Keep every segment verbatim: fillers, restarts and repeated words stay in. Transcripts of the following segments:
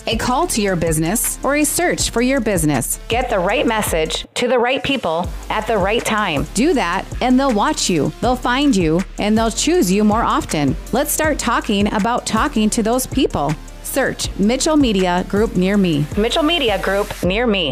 a call to your business, or a search for your business. Get the right message to the right people at the right time. Do that, and they'll watch you, they'll find you, and they'll choose you more often. Let's start talking about talking to those people. Search Mitchell Media Group near me. Mitchell Media Group near me.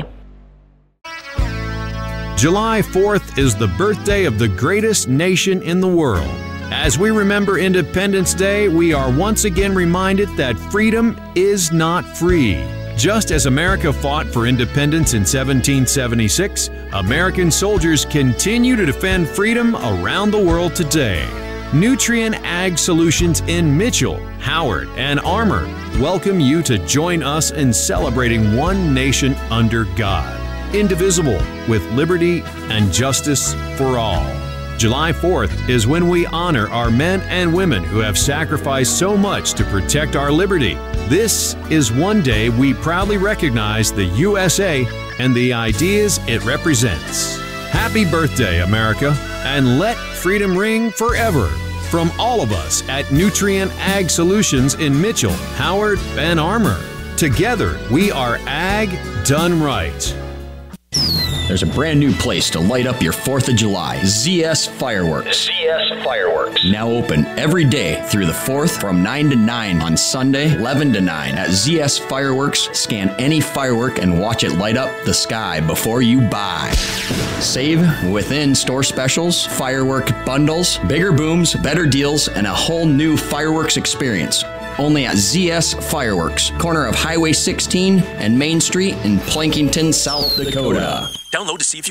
July fourth is the birthday of the greatest nation in the world. As we remember Independence Day, we are once again reminded that freedom is not free. Just as America fought for independence in seventeen seventy-six, American soldiers continue to defend freedom around the world today. Nutrien Ag Solutions in Mitchell, Howard, and Armour welcome you to join us in celebrating one nation under God, indivisible, with liberty and justice for all. July fourth is when we honor our men and women who have sacrificed so much to protect our liberty. This is one day we proudly recognize the U S A and the ideas it represents. Happy birthday, America, and let freedom ring forever. From all of us at Nutrien Ag Solutions in Mitchell, Howard, and Armour. Together, we are Ag done right. There's a brand new place to light up your fourth of July, Z S Fireworks. Z S Fireworks. Now open every day through the fourth from nine to nine on Sunday, eleven to nine. At Z S Fireworks, scan any firework and watch it light up the sky before you buy. Save with in-store specials, firework bundles, bigger booms, better deals, and a whole new fireworks experience. Only at Z S Fireworks, corner of Highway sixteen and Main Street in Plankington, South Dakota. Download to see if you